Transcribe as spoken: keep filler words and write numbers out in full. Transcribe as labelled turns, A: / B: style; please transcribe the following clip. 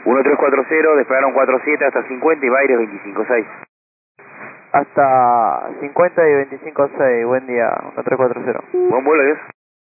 A: uno tres cuatro cero, despegaron cuatro siete hasta cincuenta y Baires veinticinco seis.
B: Hasta cincuenta y veinticinco seis, buen día, uno tres cuatro cero.
A: Buen vuelo, Dios.